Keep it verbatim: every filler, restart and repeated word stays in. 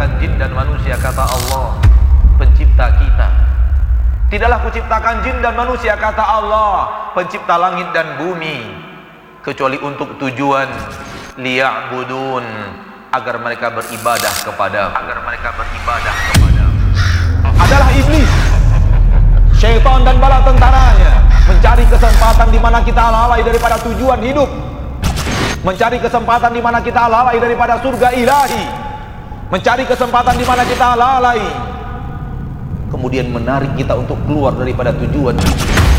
kuciptakan jin dan manusia, kata Allah pencipta kita. Tidaklah kuciptakan jin dan manusia, kata Allah pencipta langit dan bumi, kecuali untuk tujuan liya'budun, agar mereka beribadah kepada agar mereka beribadah kepada adalah iblis, syaitan dan bala tentaranya, mencari kesempatan di mana kita lalai daripada tujuan hidup, mencari kesempatan di mana kita lalai daripada surga ilahi, mencari kesempatan di mana kita lalai, kemudian menarik kita untuk keluar daripada tujuan hidup.